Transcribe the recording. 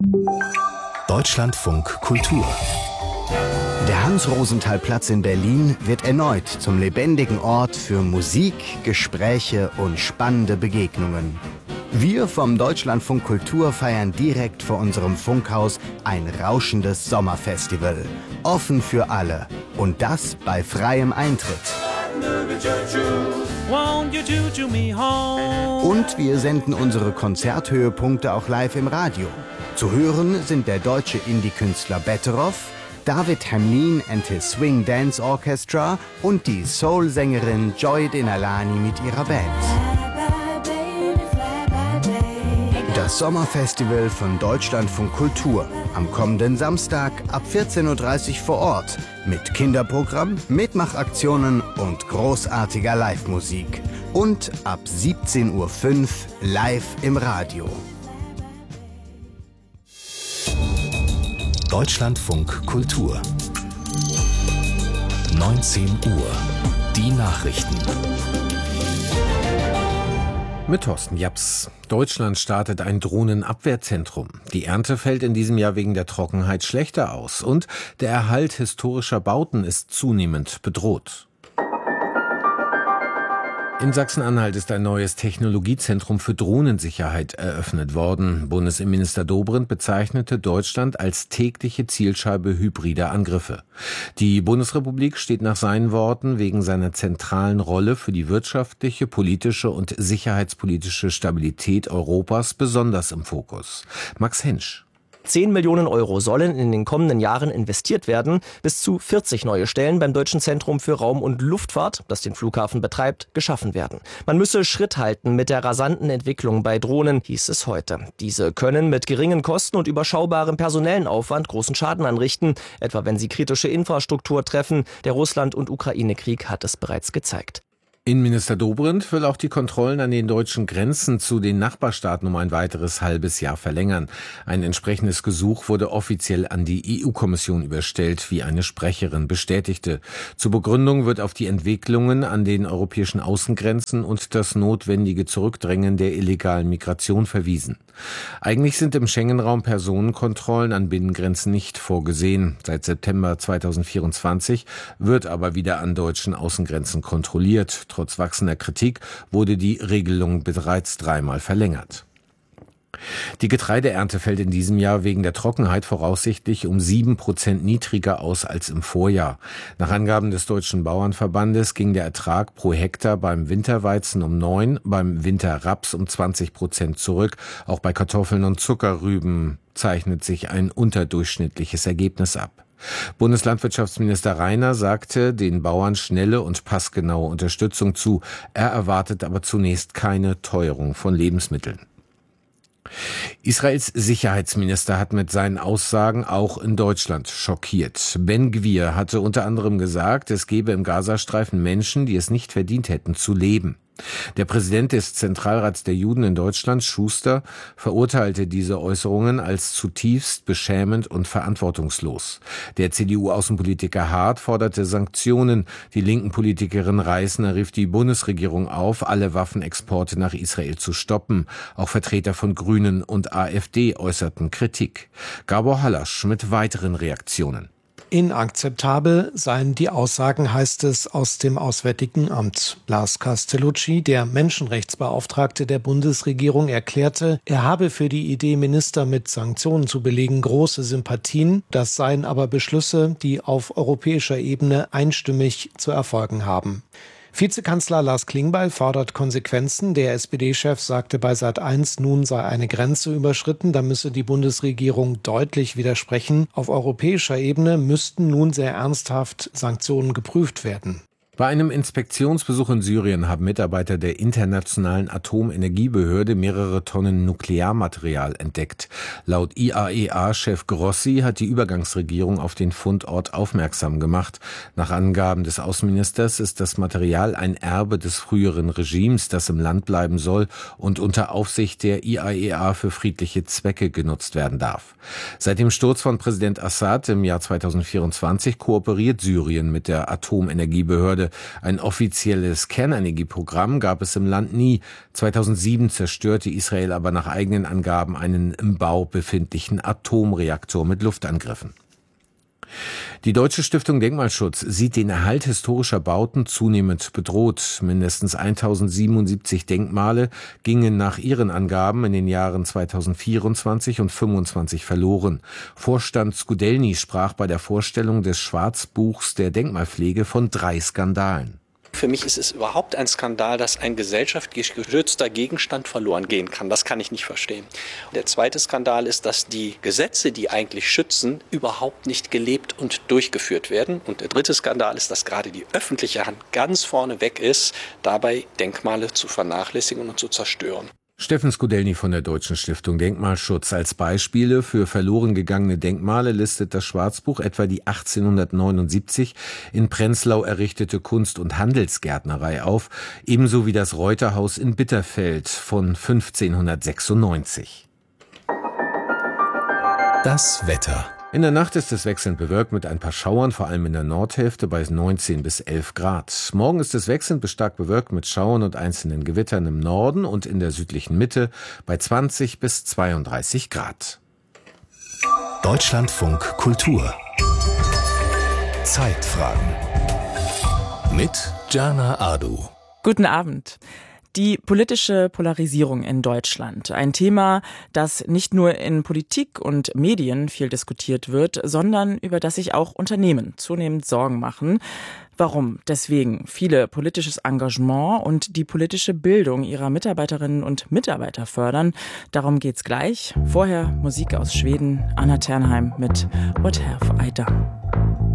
Deutschlandfunk Kultur. Der Hans-Rosenthal-Platz in Berlin wird erneut zum lebendigen Ort für Musik, Gespräche und spannende Begegnungen. Wir vom Deutschlandfunk Kultur feiern direkt vor unserem Funkhaus ein rauschendes Sommerfestival. Offen für alle. Und das bei freiem Eintritt. Und wir senden unsere Konzerthöhepunkte auch live im Radio. Zu hören sind der deutsche Indie-Künstler Betteroff, David Hamlin and his Swing Dance Orchestra und die Soul-Sängerin Joy Denalani mit ihrer Band. Das Sommerfestival von Deutschlandfunk Kultur. Am kommenden Samstag ab 14.30 Uhr vor Ort. Mit Kinderprogramm, Mitmachaktionen und großartiger Live-Musik. Und ab 17.05 Uhr live im Radio. Deutschlandfunk Kultur. 19 Uhr. Die Nachrichten. Mit Thorsten Japs. Deutschland startet ein Drohnenabwehrzentrum. Die Ernte fällt in diesem Jahr wegen der Trockenheit schlechter aus. Und der Erhalt historischer Bauten ist zunehmend bedroht. In Sachsen-Anhalt ist ein neues Technologiezentrum für Drohnensicherheit eröffnet worden. Bundesinnenminister Dobrindt bezeichnete Deutschland als tägliche Zielscheibe hybrider Angriffe. Die Bundesrepublik steht nach seinen Worten wegen seiner zentralen Rolle für die wirtschaftliche, politische und sicherheitspolitische Stabilität Europas besonders im Fokus. Max Hensch. 10 Millionen Euro sollen in den kommenden Jahren investiert werden. Bis zu 40 neue Stellen beim Deutschen Zentrum für Raum- und Luftfahrt, das den Flughafen betreibt, geschaffen werden. Man müsse Schritt halten mit der rasanten Entwicklung bei Drohnen, hieß es heute. Diese können mit geringen Kosten und überschaubarem personellen Aufwand großen Schaden anrichten, etwa wenn sie kritische Infrastruktur treffen. Der Russland- und Ukraine-Krieg hat es bereits gezeigt. Innenminister Dobrindt will auch die Kontrollen an den deutschen Grenzen zu den Nachbarstaaten um ein weiteres halbes Jahr verlängern. Ein entsprechendes Gesuch wurde offiziell an die EU-Kommission überstellt, wie eine Sprecherin bestätigte. Zur Begründung wird auf die Entwicklungen an den europäischen Außengrenzen und das notwendige Zurückdrängen der illegalen Migration verwiesen. Eigentlich sind im Schengen-Raum Personenkontrollen an Binnengrenzen nicht vorgesehen. Seit September 2024 wird aber wieder an deutschen Außengrenzen kontrolliert. Trotz wachsender Kritik wurde die Regelung bereits 3-mal verlängert. Die Getreideernte fällt in diesem Jahr wegen der Trockenheit voraussichtlich um 7% niedriger aus als im Vorjahr. Nach Angaben des Deutschen Bauernverbandes ging der Ertrag pro Hektar beim Winterweizen um 9%, beim Winterraps um 20% zurück. Auch bei Kartoffeln und Zuckerrüben zeichnet sich ein unterdurchschnittliches Ergebnis ab. Bundeslandwirtschaftsminister Rainer sagte den Bauern schnelle und passgenaue Unterstützung zu. Er erwartet aber zunächst keine Teuerung von Lebensmitteln. Israels Sicherheitsminister hat mit seinen Aussagen auch in Deutschland schockiert. Ben Gvir hatte unter anderem gesagt, es gebe im Gazastreifen Menschen, die es nicht verdient hätten, zu leben. Der Präsident des Zentralrats der Juden in Deutschland, Schuster, verurteilte diese Äußerungen als zutiefst beschämend und verantwortungslos. Der CDU-Außenpolitiker Hart forderte Sanktionen. Die linken Politikerin Reisner rief die Bundesregierung auf, alle Waffenexporte nach Israel zu stoppen. Auch Vertreter von Grünen und AfD äußerten Kritik. Gabor Hallasch mit weiteren Reaktionen. Inakzeptabel seien die Aussagen, heißt es aus dem Auswärtigen Amt. Lars Castellucci, der Menschenrechtsbeauftragte der Bundesregierung, erklärte, er habe für die Idee, Minister mit Sanktionen zu belegen, große Sympathien. Das seien aber Beschlüsse, die auf europäischer Ebene einstimmig zu erfolgen haben. Vizekanzler Lars Klingbeil fordert Konsequenzen. Der SPD-Chef sagte bei Sat.1, nun sei eine Grenze überschritten, da müsse die Bundesregierung deutlich widersprechen. Auf europäischer Ebene müssten nun sehr ernsthaft Sanktionen geprüft werden. Bei einem Inspektionsbesuch in Syrien haben Mitarbeiter der Internationalen Atomenergiebehörde mehrere Tonnen Nuklearmaterial entdeckt. Laut IAEA-Chef Grossi hat die Übergangsregierung auf den Fundort aufmerksam gemacht. Nach Angaben des Außenministers ist das Material ein Erbe des früheren Regimes, das im Land bleiben soll und unter Aufsicht der IAEA für friedliche Zwecke genutzt werden darf. Seit dem Sturz von Präsident Assad im Jahr 2024 kooperiert Syrien mit der Atomenergiebehörde. würde. Ein offizielles Kernenergieprogramm gab es im Land nie. 2007 zerstörte Israel aber nach eigenen Angaben einen im Bau befindlichen Atomreaktor mit Luftangriffen. Die Deutsche Stiftung Denkmalschutz sieht den Erhalt historischer Bauten zunehmend bedroht. Mindestens 1077 Denkmale gingen nach ihren Angaben in den Jahren 2024 und 2025 verloren. Vorstand Skudelny sprach bei der Vorstellung des Schwarzbuchs der Denkmalpflege von 3 Skandalen. Für mich ist es überhaupt ein Skandal, dass ein gesellschaftlich geschützter Gegenstand verloren gehen kann. Das kann ich nicht verstehen. Der zweite Skandal ist, dass die Gesetze, die eigentlich schützen, überhaupt nicht gelebt und durchgeführt werden. Und der dritte Skandal ist, dass gerade die öffentliche Hand ganz vorne weg ist, dabei Denkmale zu vernachlässigen und zu zerstören. Steffen Skudelny von der Deutschen Stiftung Denkmalschutz. Als Beispiele für verloren gegangene Denkmale listet das Schwarzbuch etwa die 1879 in Prenzlau errichtete Kunst- und Handelsgärtnerei auf, ebenso wie das Reuterhaus in Bitterfeld von 1596. Das Wetter. In der Nacht ist es wechselnd bewölkt mit ein paar Schauern, vor allem in der Nordhälfte bei 19 bis 11 Grad. Morgen ist es wechselnd bis stark bewölkt mit Schauern und einzelnen Gewittern im Norden und in der südlichen Mitte bei 20 bis 32 Grad. Deutschlandfunk Kultur. Zeitfragen. Mit Jana Adu. Guten Abend. Die politische Polarisierung in Deutschland. Ein Thema, das nicht nur in Politik und Medien viel diskutiert wird, sondern über das sich auch Unternehmen zunehmend Sorgen machen. Warum? Deswegen viele politisches Engagement und die politische Bildung ihrer Mitarbeiterinnen und Mitarbeiter fördern. Darum geht's gleich. Vorher Musik aus Schweden, Anna Ternheim mit What Have I Done?